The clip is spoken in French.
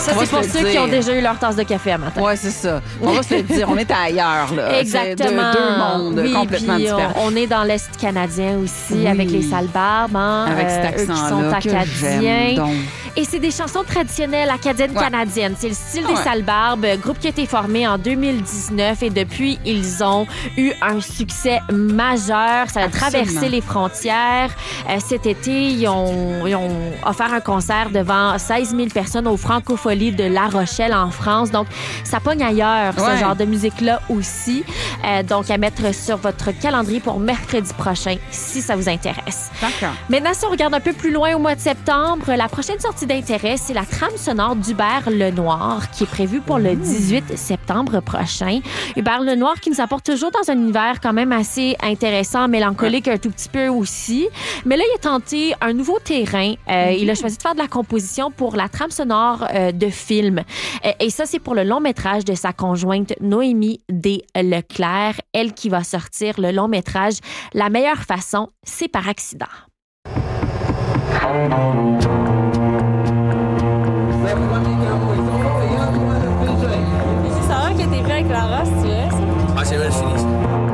Ça, c'est pour ceux qui ont déjà eu leur tasse de café à matin. Oui, c'est ça. On va se le dire, on est ailleurs, là. Exactement. C'est deux mondes complètement différents. On est dans l'Est canadien aussi, avec les Salbarbes, avec cet accent-là, eux qui sont acadiens. Et c'est des chansons traditionnelles acadiennes-canadiennes. C'est le style des Salbarbes, groupe qui a été formé en 2019 et depuis, ils ont eu un succès majeur. Ça a traversé les frontières. Cet été, ils ont offert un concert devant 16 000 personnes au Francofolie de La Rochelle en France. Donc, ça pogne ailleurs, ce genre de musique-là aussi. Donc, à mettre sur votre calendrier pour mercredi prochain, si ça vous intéresse. D'accord. Maintenant, si on regarde un peu plus loin au mois de septembre, la prochaine sortie d'intérêt, c'est la trame sonore d'Hubert Lenoir, qui est prévue pour le 18 septembre prochain. Hubert Lenoir qui nous apporte toujours dans un univers quand même assez intéressant, mélancolique un tout petit peu aussi. Mais là, il a tenté un nouveau terrain. Il a choisi de faire de la composition pour la trame sonore de film. Et ça, c'est pour le long métrage de sa conjointe Noémie D. Leclerc. Elle qui va sortir le long métrage La meilleure façon, c'est par accident. C'est ça que t'es vu avec Lara, si tu veux, ça? Ah, c'est vrai, je finis.